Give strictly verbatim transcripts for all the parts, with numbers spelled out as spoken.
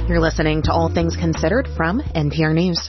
You're listening to All Things Considered from N P R News.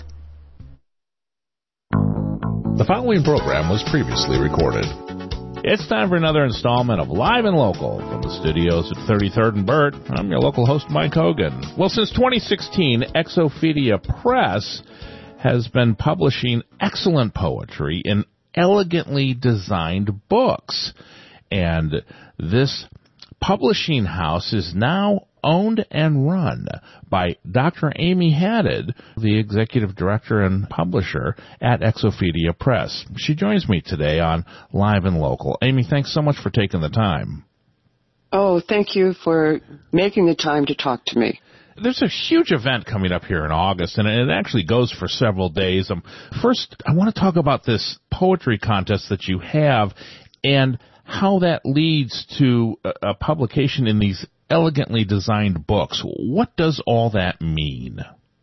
The following program was previously recorded. It's time for another installment of Live and Local from the studios at thirty-third and Burt. I'm your local host, Mike Hogan. Well, since twenty sixteen, Exophidia Press has been publishing excellent poetry in elegantly designed books. And this publishing house is now owned and run by Doctor Amy Haddad, the executive director and publisher at Exophidia Press. She joins me today on Live and Local. Amy, thanks so much for taking the time. Oh, thank you for making the time to talk to me. There's a huge event coming up here in August, and it actually goes for several days. Um, first, I want to talk about this poetry contest that you have and how that leads to a, a publication in these elegantly designed books. What does all that mean?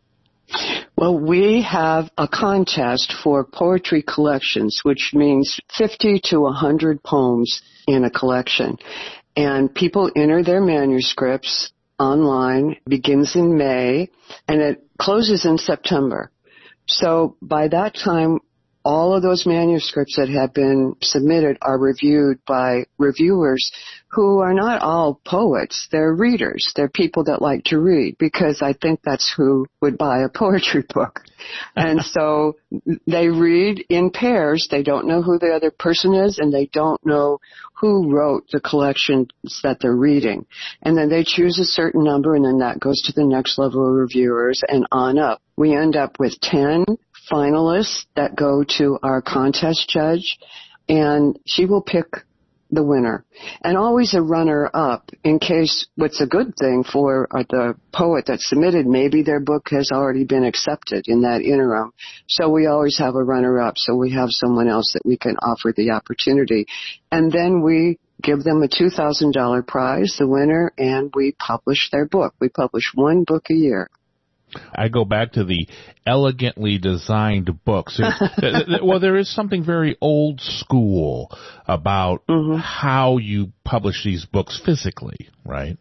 Well, we have a contest for poetry collections, which means fifty to one hundred poems in a collection. And people enter their manuscripts online, begins in May, and it closes in September. So by that time, all of those manuscripts that have been submitted are reviewed by reviewers who are not all poets. They're readers. They're people that like to read, because I think that's who would buy a poetry book. And so they read in pairs. They don't know who the other person is, and they don't know who wrote the collections that they're reading. And then they choose a certain number, and then that goes to the next level of reviewers and on up. We end up with ten finalists that go to our contest judge, and she will pick the winner. And always a runner-up, in case what's a good thing for the poet that submitted, maybe their book has already been accepted in that interim. So we always have a runner-up, so we have someone else that we can offer the opportunity. And then we give them a two thousand dollars prize, the winner, and we publish their book. We publish one book a year. I go back to the elegantly designed books. Well, there is something very old school about mm-hmm. how you publish these books physically, right?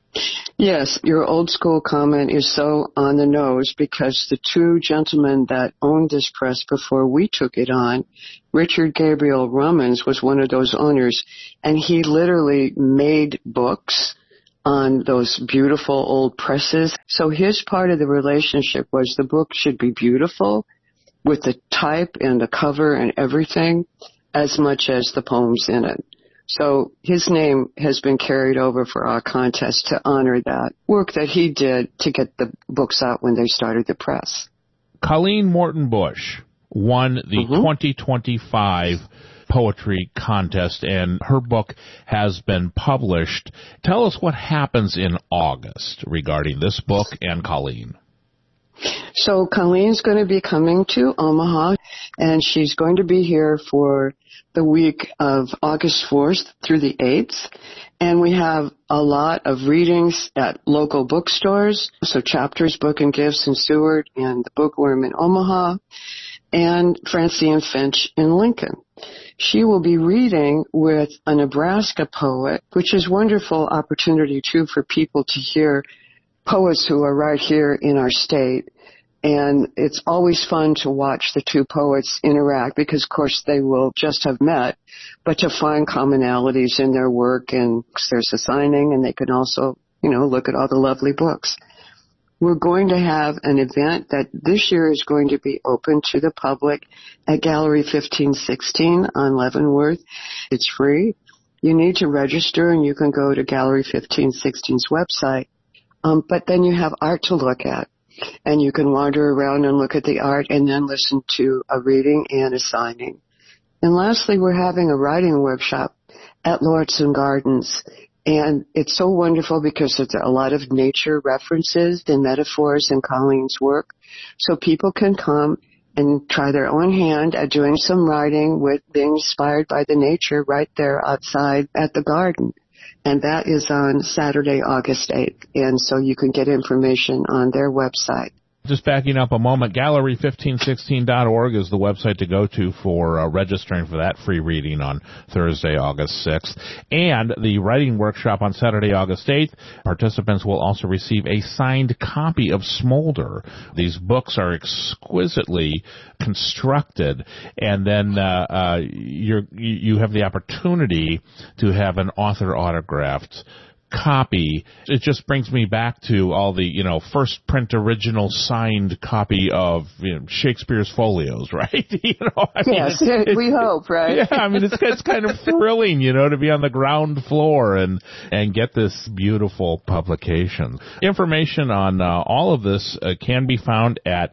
Yes, your old school comment is so on the nose, because the two gentlemen that owned this press before we took it on, Richard Gabriel Rummans was one of those owners, and he literally made books on those beautiful old presses. So his part of the relationship was the book should be beautiful with the type and the cover and everything, as much as the poems in it. So his name has been carried over for our contest to honor that work that he did to get the books out when they started the press. Colleen Morton Bush won the mm-hmm. twenty twenty-five poetry contest, and her book has been published. Tell us what happens in August regarding this book and Colleen. So Colleen's going to be coming to Omaha, and she's going to be here for the week of August fourth through the eighth. And we have a lot of readings at local bookstores, so Chapters, Book and Gifts in Seward, and the Bookworm in Omaha, and Francine Finch in Lincoln. She will be reading with a Nebraska poet, which is a wonderful opportunity, too, for people to hear poets who are right here in our state. And it's always fun to watch the two poets interact, because, of course, they will just have met, but to find commonalities in their work, and there's a signing, and they can also, you know, look at all the lovely books. We're going to have an event that this year is going to be open to the public at Gallery fifteen sixteen on Leavenworth. It's free. You need to register, and you can go to Gallery fifteen sixteen's website. Um, but then you have art to look at, and you can wander around and look at the art and then listen to a reading and a signing. And lastly, we're having a writing workshop at Lauritsen Gardens. And it's so wonderful because there's a lot of nature references and metaphors in Colleen's work. So people can come and try their own hand at doing some writing with being inspired by the nature right there outside at the garden. And that is on Saturday, August eighth. And so you can get information on their website. Just backing up a moment, gallery fifteen sixteen dot org is the website to go to for uh, registering for that free reading on Thursday, August sixth. And the writing workshop on Saturday, August eighth. Participants will also receive a signed copy of Smolder. These books are exquisitely constructed, and then uh, uh, you're, you have the opportunity to have an author autographed copy. It just brings me back to all the, you know, first print original signed copy of, you know, Shakespeare's folios, right? you know, I mean, yes, it's, it's, we hope, right? Yeah, I mean, it's, it's kind of thrilling, you know, to be on the ground floor and, and get this beautiful publication. Information on uh, all of this uh, can be found at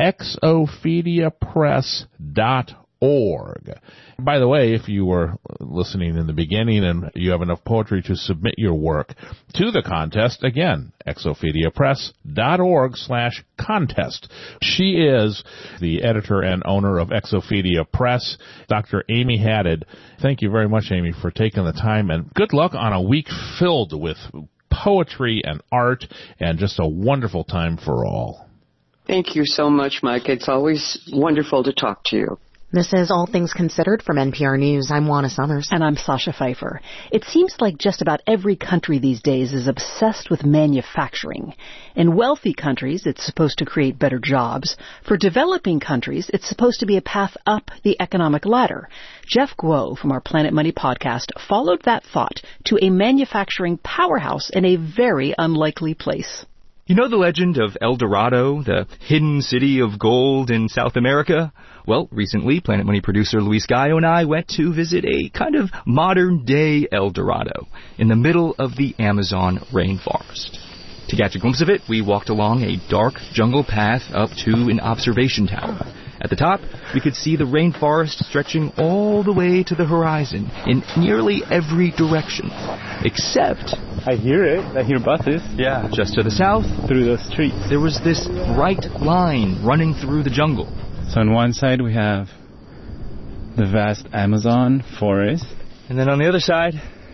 exophedia press dot org. By the way, if you were listening in the beginning and you have enough poetry to submit your work to the contest, again, exophedia press dot org slash contest. She is the editor and owner of Exophedia Press, Doctor Amy Haddad. Thank you very much, Amy, for taking the time, and good luck on a week filled with poetry and art and just a wonderful time for all. Thank you so much, Mike. It's always wonderful to talk to you. This is All Things Considered from N P R News. I'm Juana Summers. And I'm Sasha Pfeiffer. It seems like just about every country these days is obsessed with manufacturing. In wealthy countries, it's supposed to create better jobs. For developing countries, it's supposed to be a path up the economic ladder. Jeff Guo from our Planet Money podcast followed that thought to a manufacturing powerhouse in a very unlikely place. You know the legend of El Dorado, the hidden city of gold in South America? Well, recently, Planet Money producer Luis Gallo and I went to visit a kind of modern-day El Dorado in the middle of the Amazon rainforest. To catch a glimpse of it, we walked along a dark jungle path up to an observation tower. At the top, we could see the rainforest stretching all the way to the horizon in nearly every direction, except... I hear it. I hear buses. Yeah, just to the south, through those streets, there was this bright line running through the jungle. So on one side, we have the vast Amazon forest. And then on the other side,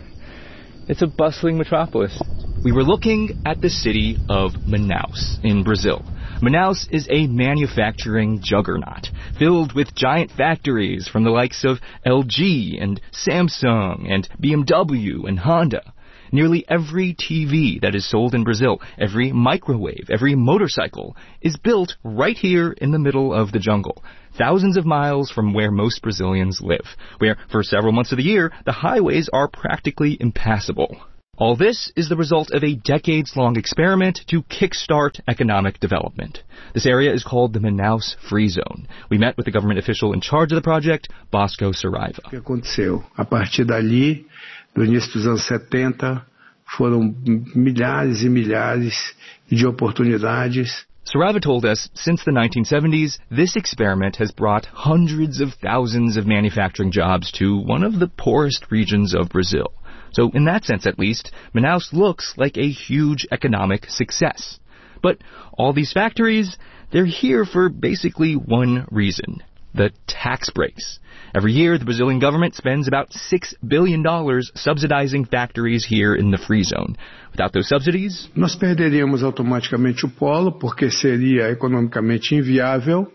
it's a bustling metropolis. We were looking at the city of Manaus in Brazil. Manaus is a manufacturing juggernaut, filled with giant factories from the likes of L G and Samsung and B M W and Honda. Nearly every T V that is sold in Brazil, every microwave, every motorcycle, is built right here in the middle of the jungle, thousands of miles from where most Brazilians live, where for several months of the year, the highways are practically impassable. All this is the result of a decades-long experiment to kickstart economic development. This area is called the Manaus Free Zone. We met with the government official in charge of the project, Bosco Saraiva. O que aconteceu? A partir dali, do início dos anos setenta, foram milhares e milhares de oportunidades. Saraiva told us since the nineteen seventies, this experiment has brought hundreds of thousands of manufacturing jobs to one of the poorest regions of Brazil. So in that sense, at least, Manaus looks like a huge economic success. But all these factories, they're here for basically one reason: the tax breaks. Every year, the Brazilian government spends about six billion dollars subsidizing factories here in the Free Zone. Without those subsidies, nós perderíamos automaticamente o polo, porque seria economicamente inviável.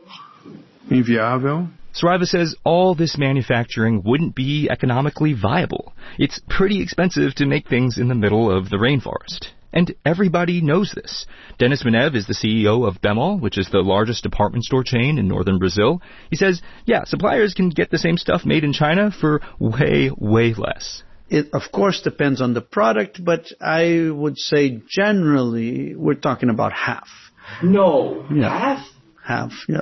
Inviável. Saraiva says all this manufacturing wouldn't be economically viable. It's pretty expensive to make things in the middle of the rainforest. And everybody knows this. Dennis Menev is the C E O of Bemol, which is the largest department store chain in northern Brazil. He says, yeah, suppliers can get the same stuff made in China for way, way less. It, of course, depends on the product, but I would say generally we're talking about half. No, yeah. half? Half, yeah.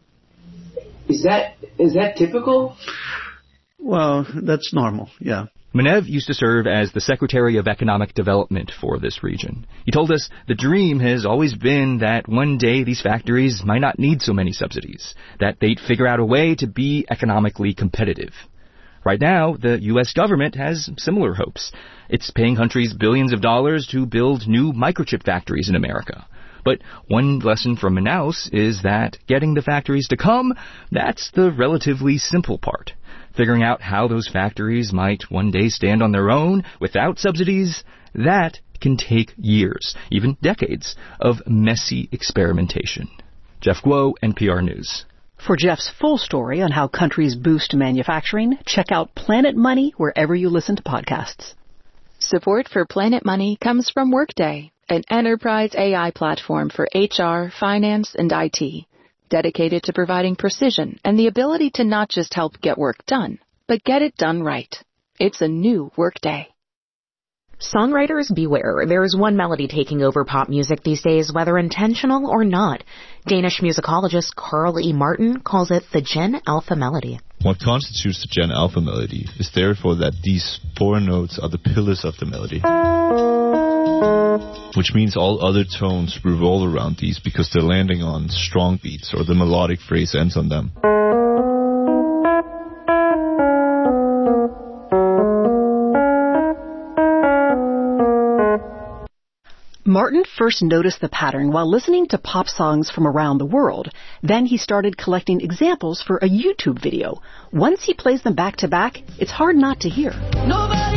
Is that is that typical? Well, that's normal, yeah. Menev used to serve as the Secretary of Economic Development for this region. He told us the dream has always been that one day these factories might not need so many subsidies, that they'd figure out a way to be economically competitive. Right now, the U S government has similar hopes. It's paying countries billions of dollars to build new microchip factories in America. But one lesson from Manaus is that getting the factories to come, that's the relatively simple part. Figuring out how those factories might one day stand on their own without subsidies, that can take years, even decades, of messy experimentation. Jeff Guo, N P R News. For Jeff's full story on how countries boost manufacturing, check out Planet Money wherever you listen to podcasts. Support for Planet Money comes from Workday, an enterprise A I platform for H R, finance, and I T, dedicated to providing precision and the ability to not just help get work done, but get it done right. It's a new Workday. Songwriters beware. There is one melody taking over pop music these days, whether intentional or not. Danish musicologist Carl E. Martin calls it the Gen Alpha melody. What constitutes the Gen Alpha melody is therefore that these four notes are the pillars of the melody, which means all other tones revolve around these because they're landing on strong beats or the melodic phrase ends on them. Martin first noticed the pattern while listening to pop songs from around the world. Then he started collecting examples for a YouTube video. Once he plays them back to back, it's hard not to hear. Nobody